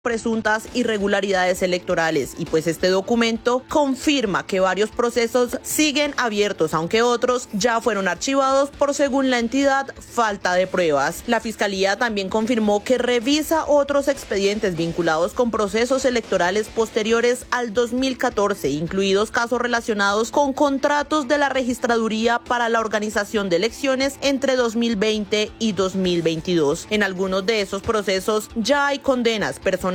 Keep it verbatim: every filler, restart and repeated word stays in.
presuntas irregularidades electorales, y pues este documento confirma que varios procesos siguen abiertos, aunque otros ya fueron archivados por, según la entidad, falta de pruebas. La Fiscalía también confirmó que revisa otros expedientes vinculados con procesos electorales posteriores al dos mil catorce, incluidos casos relacionados con contratos de la Registraduría para la organización de elecciones entre dos mil veinte y dos mil veintidós. En algunos de esos procesos ya hay condenas personales